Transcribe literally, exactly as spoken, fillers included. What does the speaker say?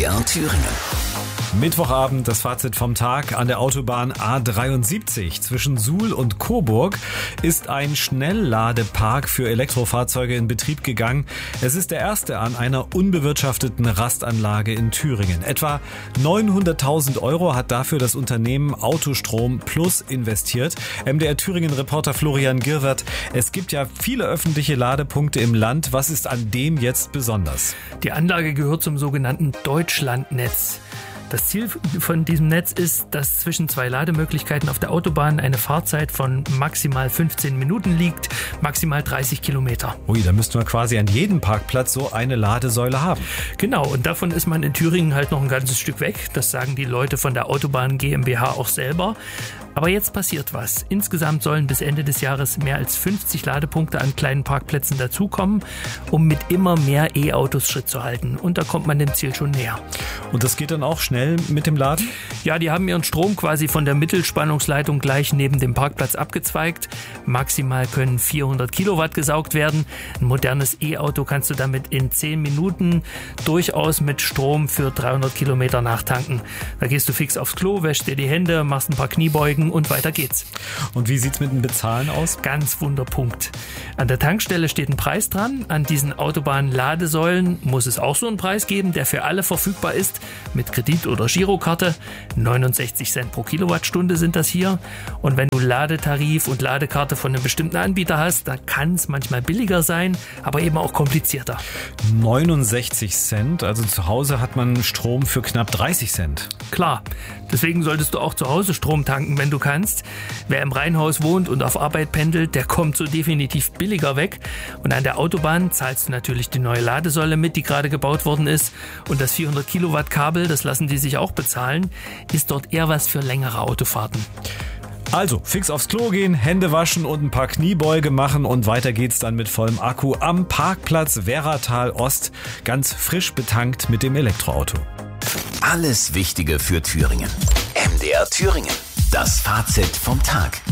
R Thüringen. Mittwochabend, das Fazit vom Tag. An der Autobahn A dreiundsiebzig zwischen Suhl und Coburg ist ein Schnellladepark für Elektrofahrzeuge in Betrieb gegangen. Es ist der erste an einer unbewirtschafteten Rastanlage in Thüringen. Etwa neunhunderttausend Euro hat dafür das Unternehmen Autostrom Plus investiert. M D R Thüringen-Reporter Florian Girwert. Es gibt ja viele öffentliche Ladepunkte im Land. Was ist an dem jetzt besonders? Die Anlage gehört zum sogenannten Deutschlandnetz. Das Ziel von diesem Netz ist, dass zwischen zwei Lademöglichkeiten auf der Autobahn eine Fahrzeit von maximal fünfzehn Minuten liegt, maximal dreißig Kilometer. Ui, da müssten wir quasi an jedem Parkplatz so eine Ladesäule haben. Genau, und davon ist man in Thüringen halt noch ein ganzes Stück weg. Das sagen die Leute von der Autobahn GmbH auch selber. Aber jetzt passiert was. Insgesamt sollen bis Ende des Jahres mehr als fünfzig Ladepunkte an kleinen Parkplätzen dazukommen, um mit immer mehr E-Autos Schritt zu halten. Und da kommt man dem Ziel schon näher. Und das geht dann auch schnell mit dem Laden? Ja, die haben ihren Strom quasi von der Mittelspannungsleitung gleich neben dem Parkplatz abgezweigt. Maximal können vierhundert Kilowatt gesaugt werden. Ein modernes E-Auto kannst du damit in zehn Minuten durchaus mit Strom für dreihundert Kilometer nachtanken. Da gehst du fix aufs Klo, wäschst dir die Hände, machst ein paar Kniebeugen und weiter geht's. Und wie sieht's mit dem Bezahlen aus? Ganz Wunderpunkt. An der Tankstelle steht ein Preis dran. An diesen Autobahn-Ladesäulen muss es auch so einen Preis geben, der für alle verfügbar ist, mit Kredit- oder Girokarte. neunundsechzig Cent pro Kilowattstunde sind das hier. Und wenn du Ladetarif und Ladekarte von einem bestimmten Anbieter hast, dann kann es manchmal billiger sein, aber eben auch komplizierter. neunundsechzig Cent, also zu Hause hat man Strom für knapp dreißig Cent. Klar, deswegen solltest du auch zu Hause Strom tanken, wenn du kannst. Wer im Reihenhaus wohnt und auf Arbeit pendelt, der kommt so definitiv billiger weg. Und an der Autobahn zahlst du natürlich die neue Ladesäule mit, die gerade gebaut worden ist. Und das vierhundert Kilowatt Kabel, das lassen die sich auch bezahlen, ist dort eher was für längere Autofahrten. Also, fix aufs Klo gehen, Hände waschen und ein paar Kniebeuge machen und weiter geht's dann mit vollem Akku am Parkplatz Werratal Ost, ganz frisch betankt mit dem Elektroauto. Alles Wichtige für Thüringen. M D R Thüringen. Das Fazit vom Tag.